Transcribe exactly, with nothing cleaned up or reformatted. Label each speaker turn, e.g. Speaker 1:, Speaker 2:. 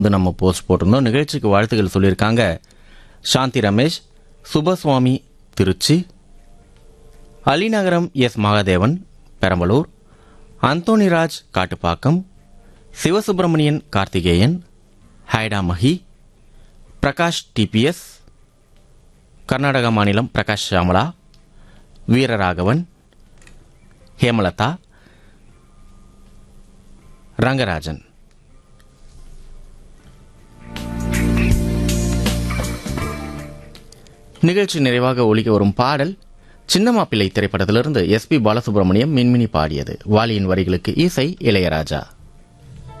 Speaker 1: இது நம்ம போஸ்ட் போட்டிருந்தோம். நிகழ்ச்சிக்கு வாழ்த்துக்கள் சொல்லியிருக்காங்க சாந்தி ரமேஷ், சுபசுவாமி திருச்சி, அலிநகரம் எஸ் மகாதேவன் பெரம்பலூர், அந்தோணிராஜ் காட்டுப்பாக்கம், சிவசுப்பிரமணியன் கார்த்திகேயன், ஹைடா மஹி, பிரகாஷ் டிபிஎஸ், கர்நாடக மாநிலம் பிரகாஷ் ஷாமலா, வீரராகவன், ஹேமலதா, ரங்கராஜன். நிகழ்ச்சி நிறைவாக ஒலிக்க வரும் பாடல் சின்னமாப்பிள்ளை திரைப்படத்திலிருந்து எஸ் பி பாலசுப்ரமணியம் மின்மினி பாடியது. வாலியின் வரிகளுக்கு இசை இளையராஜா.